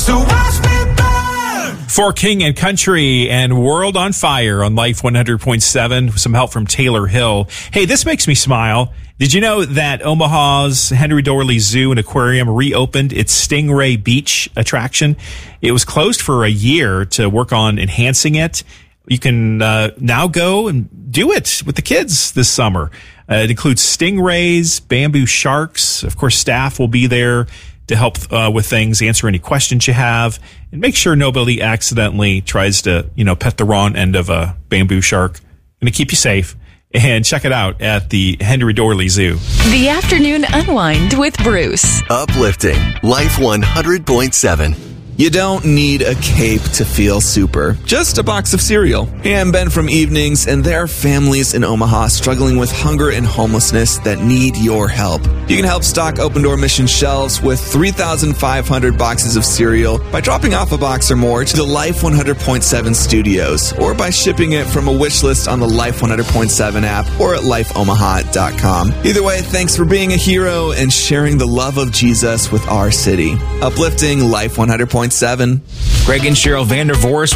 So watch me burn. For King and Country and World on Fire on Life 100.7, some help from Taylor Hill. Hey, this makes me smile. Did you know that Omaha's Henry Dorley Zoo and Aquarium reopened its Stingray Beach attraction? It was closed for a year to work on enhancing it. You can now go and do it with the kids this summer. It includes stingrays, bamboo sharks. Of course, staff will be there to help with things, answer any questions you have, and make sure nobody accidentally tries to, pet the wrong end of a bamboo shark. Going to keep you safe. And check it out at the Henry Dorley Zoo. The Afternoon Unwind with Bruce. Uplifting. Life 100.7. You don't need a cape to feel super, just a box of cereal. Hey, I'm Ben from Evenings, and there are families in Omaha struggling with hunger and homelessness that need your help. You can help stock Open Door Mission shelves with 3,500 boxes of cereal by dropping off a box or more to the Life 100.7 studios, or by shipping it from a wish list on the Life 100.7 app or at lifeomaha.com. Either way, thanks for being a hero and sharing the love of Jesus with our city. Uplifting Life 100.7. Greg and Cheryl Vandervoorst